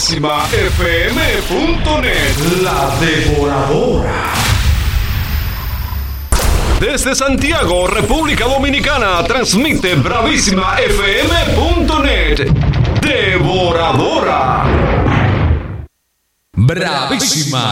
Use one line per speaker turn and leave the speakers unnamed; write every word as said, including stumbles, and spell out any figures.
bravísima f m punto net.
La Devoradora.
Desde Santiago, República Dominicana, transmite bravísima f m punto net. Devoradora.
Bravísima.